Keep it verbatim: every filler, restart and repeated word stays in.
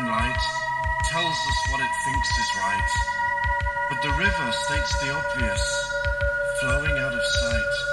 moonlight tells us what it thinks is right, but the river states the obvious, flowing out of sight.